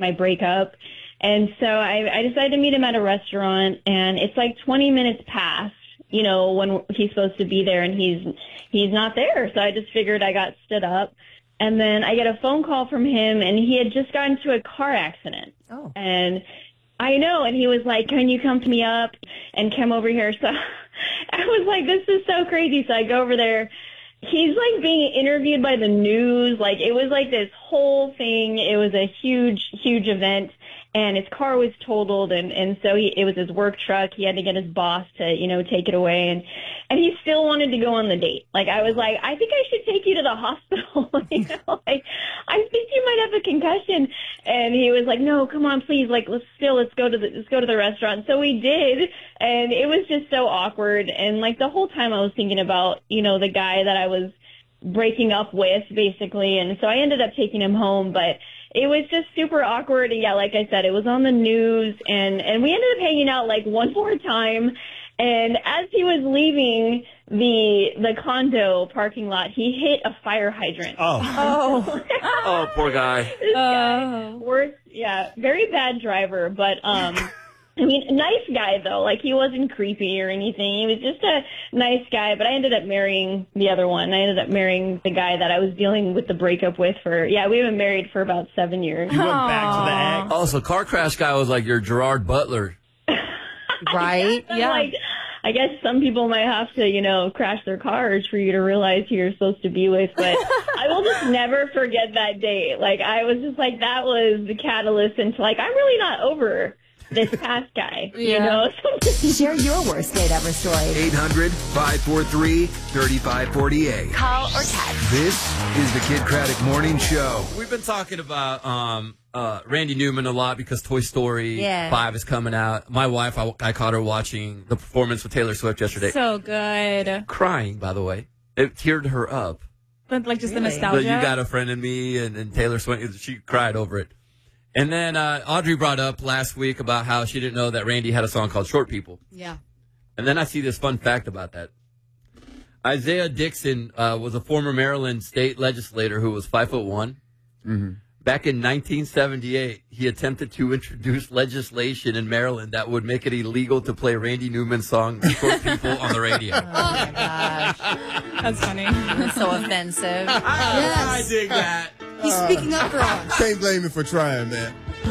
my breakup. And so I decided to meet him at a restaurant, and it's like 20 minutes past, you know, when he's supposed to be there, and he's not there. So I just figured I got stood up. And then I get a phone call from him, and he had just gotten into a car accident. Oh. And I know, and he was like, can you come pick me up and come over here? So I was like, this is so crazy. So I go over there. He's like being interviewed by the news. Like, it was like this whole thing. It was a huge, huge event. And his car was totaled, and so it was his work truck. He had to get his boss to, you know, take it away, and he still wanted to go on the date. Like, I was like, I think I should take you to the hospital. You know, like, I think you might have a concussion. And he was like, no, come on, please, like, let's go to the restaurant. So we did, and it was just so awkward. And like the whole time I was thinking about, you know, the guy that I was breaking up with, basically. And so I ended up taking him home, but it was just super awkward. And yeah, like I said, it was on the news, and we ended up hanging out like one more time. And as he was leaving the condo parking lot, he hit a fire hydrant. Oh, oh, poor guy. This guy, worst, yeah, very bad driver, but I mean, nice guy, though. Like, he wasn't creepy or anything. He was just a nice guy. But I ended up marrying the other one. I ended up marrying the guy that I was dealing with the breakup with we've been married for about 7 years. You went back to the ex. Oh, so car crash guy was like your Gerard Butler. Right? Yeah. Like, I guess some people might have to, you know, crash their cars for you to realize who you're supposed to be with. But I will just never forget that date. Like, I was just like, that was the catalyst into, like, I'm really not over this past guy, you know? Share your worst date ever story. 800-543-3548. Call or text. This is the Kid Craddock Morning Show. We've been talking about Randy Newman a lot because Toy Story 5 is coming out. My wife, I caught her watching the performance with Taylor Swift yesterday. So good. Crying, by the way. It teared her up. But like just Really? the nostalgia. You Got a Friend in Me and Taylor Swift, she cried over it. And then Audrey brought up last week about how she didn't know that Randy had a song called Short People. Yeah. And then I see this fun fact about that. Isaiah Dixon was a former Maryland state legislator who was 5'1". Mm-hmm. Back in 1978, he attempted to introduce legislation in Maryland that would make it illegal to play Randy Newman's song Short People on the radio. Oh, my gosh. That's funny. That's so offensive. I dig that. He's speaking up for us. Can't blame me for trying, man.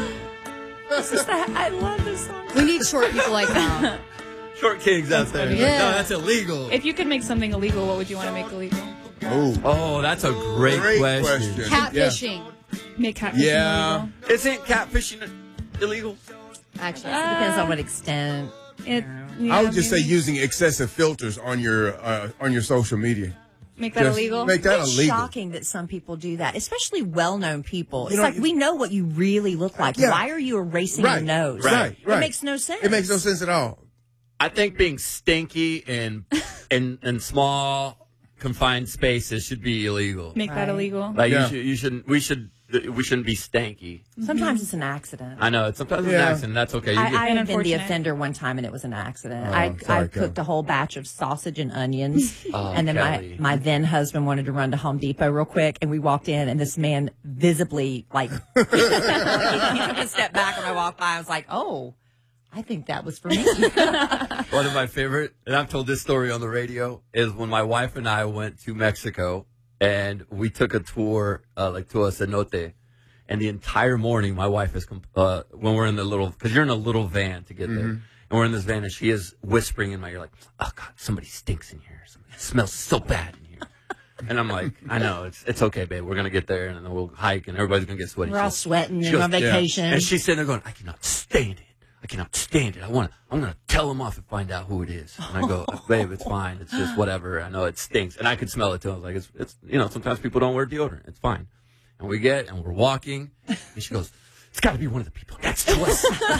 I love this song. We need short people like that. Short kings out there. funny. Like, Yeah. no, that's illegal. If you could make something illegal, what would you want to make illegal? Oh, that's a great question. Catfishing. Make catfishing Yeah. Isn't catfishing illegal? Actually, it depends on what extent. illegal. I would just say using excessive filters on your social media. Make that Just illegal? Make that It's illegal. shocking that some people do that, especially well-known people. It's know, like, we know what you really look like. Yeah. Why are you erasing your nose? Right. It makes no sense. It makes no sense at all. I think being stinky in small confined spaces should be illegal. Make that illegal. Like Yeah. we shouldn't be stanky. Sometimes it's an accident. I know sometimes it's an accident. That's okay. You I get- have been the Unfortunate. offender one time, and it was an accident. Oh, I sorry, cooked Kel. a whole batch of sausage and onions, Oh, and then Kelly. my then husband wanted to run to Home Depot real quick, and we walked in, and this man visibly, like, he took a step back when I walked by. I was like, oh, I think that was for me. One of my favorite, and I've told this story on the radio, is when my wife and I went to Mexico and we took a tour, like to a cenote. And the entire morning, my wife is, when we're in the little, because you're in a little van to get there. And we're in this van and she is whispering in my ear, like, oh God, somebody stinks in here. Somebody smells so bad in here. And I'm like, I know, it's okay, babe. We're going to get there and then we'll hike and everybody's going to get sweaty. We're all She sweating she and on goes, vacation. And she's sitting there going, I cannot stand it. I cannot stand it. I'm going to tell him off and find out who it is. And I go, babe, it's fine. It's just whatever. I know it stinks. And I could smell it too. I was like, it's sometimes people don't wear deodorant. It's fine. And we're walking and she goes, it's got to be one of the people next to us.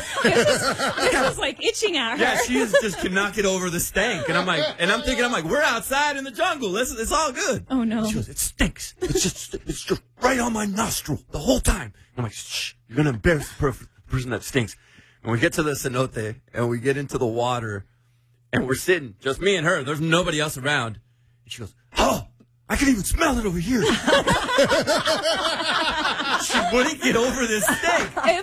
I was like itching at her. Yeah, she just cannot get over the stank. And I'm thinking, we're outside in the jungle. It's all good. Oh no. She goes, it stinks. It's just right on my nostril the whole time. And I'm like, shh, you're going to embarrass the person that stinks. And we get to the cenote and we get into the water and we're sitting, just me and her. There's nobody else around. And she goes, oh, I can even smell it over here. She wouldn't get over this stink.